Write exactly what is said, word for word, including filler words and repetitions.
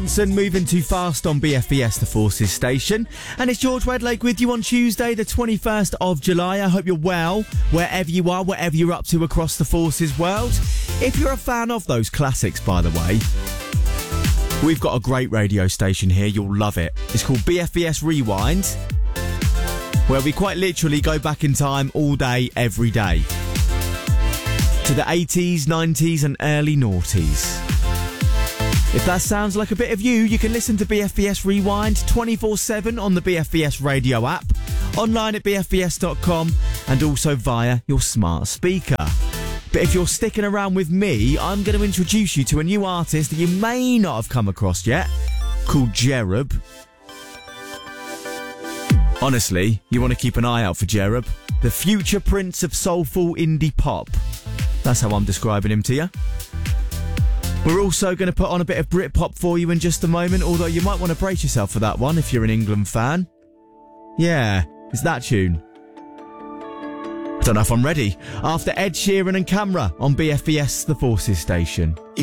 Johnson, moving too fast on B F B S, the Forces station. And it's George Wedlake with you on Tuesday, the twenty-first of July. I hope you're well, wherever you are, whatever you're up to across the Forces world. If you're a fan of those classics, by the way, we've got a great radio station here. You'll love it. It's called B F B S Rewind, where we quite literally go back in time all day, every day, to the eighties, nineties and early noughties. If that sounds like a bit of you, you can listen to B F B S Rewind twenty-four seven on the B F B S radio app, online at b f b s dot com and also via your smart speaker. But if you're sticking around with me, I'm going to introduce you to a new artist that you may not have come across yet, called Jerub. Honestly, you want to keep an eye out for Jerub, the future prince of soulful indie pop. That's how I'm describing him to you. We're also going to put on a bit of Britpop for you in just a moment, although you might want to brace yourself for that one if you're an England fan. Yeah, it's that tune. I don't know if I'm ready. After Ed Sheeran and Camera on B F B S, the Forces station.